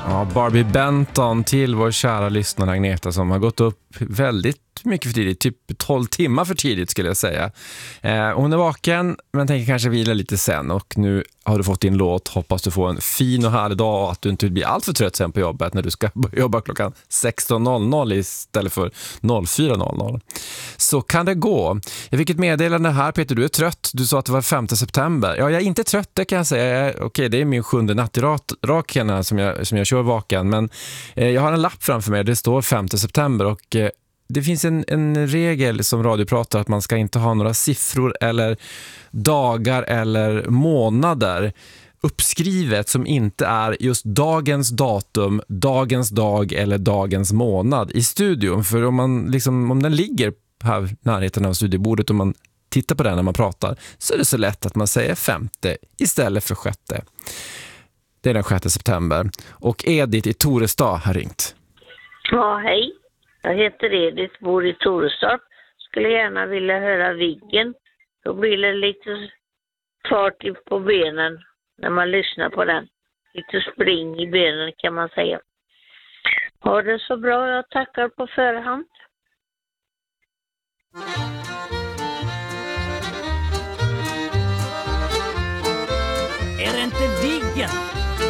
Ja, Barbie Benton till vår kära lyssnare Agneta som har gått upp väldigt mycket för tidigt, typ 12 timmar för tidigt skulle jag säga. Hon är vaken men tänker kanske vila lite sen och nu har du fått din låt. Hoppas du får en fin och härlig dag och att du inte blir allt för trött sen på jobbet när du ska jobba klockan 16.00 istället för 04.00. Så kan det gå. Jag fick ett meddelande här, Peter, du är trött. Du sa att det var 5 september. Ja, jag är inte trött, det kan jag säga. Okej, det är min 7:e natt i rak som jag kör vaken. Men jag har en lapp framför mig, det står 5 september och det finns en regel som radio pratar att man ska inte ha några siffror eller dagar eller månader uppskrivet som inte är just dagens datum, dagens dag eller dagens månad i studion. För om den ligger här i närheten av studiebordet och man tittar på den när man pratar så är det så lätt att man säger 5:e istället för 6:e. Det är den 6 september. Och Edith i Torestad har ringt. Ja, hej. Jag heter Edith, bor i Torestorp. Skulle gärna vilja höra Viggen. Då blir det lite fart på benen när man lyssnar på den. Lite spring i benen kan man säga. Ha det så bra, jag tackar på förhand. Är det inte Viggen?